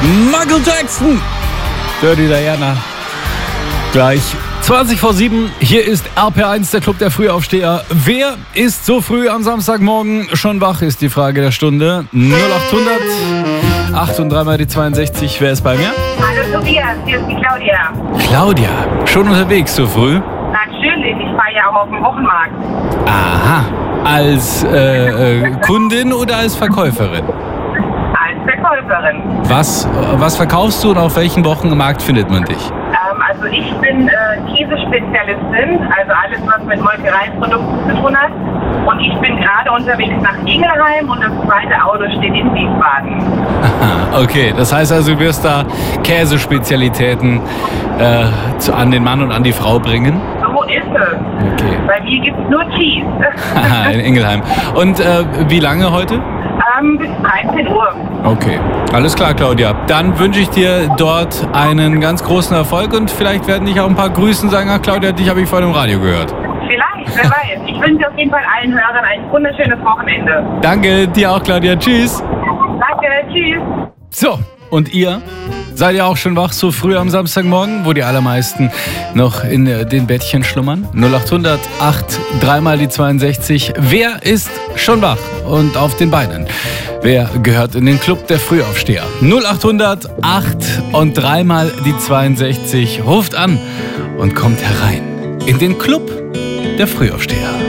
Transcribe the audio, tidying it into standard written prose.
Michael Jackson. Dirty Diana. Gleich 20 vor 7. Hier ist RPR1, der Club der Frühaufsteher. Wer ist so früh am Samstagmorgen schon wach, ist die Frage der Stunde. 0800 8 und 3 mal die 62. Wer ist bei mir? Hallo Tobias, hier ist die Claudia. Claudia, schon unterwegs so früh? Natürlich, ich fahre ja auch auf dem Wochenmarkt. Aha. Als Kundin oder als Verkäuferin? Als Verkäuferin. Was verkaufst du und auf welchem Wochenmarkt findet man dich? Also ich bin Käsespezialistin, also alles, was mit Molkereiprodukten zu tun hat. Und ich bin gerade unterwegs nach Ingelheim und das zweite Auto steht in Wiesbaden. Aha, okay, das heißt also, du wirst da Käsespezialitäten an den Mann und an die Frau bringen? So ist es. Okay. Bei mir gibt es nur Cheese. Haha, in Ingelheim. Und wie lange heute? Bis 13 Uhr. Okay, alles klar, Claudia. Dann wünsche ich dir dort einen ganz großen Erfolg und vielleicht werden dich auch ein paar grüßen, sagen, ach Claudia, dich habe ich vorhin im Radio gehört. Vielleicht, wer weiß. Ich wünsche auf jeden Fall allen Hörern ein wunderschönes Wochenende. Danke, dir auch, Claudia. Tschüss. Danke, tschüss. So, und ihr? Seid ihr auch schon wach so früh am Samstagmorgen, wo die allermeisten noch in den Bettchen schlummern? 0800 8 3 mal die 62. Wer ist schon wach und auf den Beinen? Wer gehört in den Club der Frühaufsteher? 0800 8 und 3 mal die 62. Ruft an und kommt herein in den Club der Frühaufsteher.